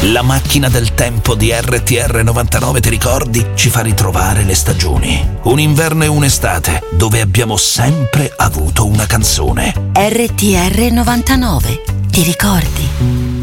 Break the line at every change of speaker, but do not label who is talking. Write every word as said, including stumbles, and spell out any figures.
La macchina del tempo di R T R novantanove, ti ricordi? Ci fa ritrovare le stagioni. Un inverno e un'estate dove abbiamo sempre avuto una canzone.
R T R novantanove, ti ricordi?